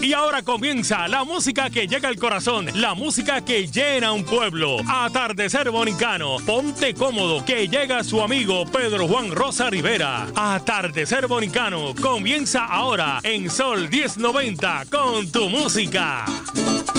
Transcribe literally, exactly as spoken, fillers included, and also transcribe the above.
Y ahora comienza la música que llega al corazón, la música que llena un pueblo. Atardecer Bonicano, ponte cómodo, que llega su amigo Pedro Juan Rosa Rivera. Atardecer Bonicano comienza ahora en Sol diez noventa con tu música.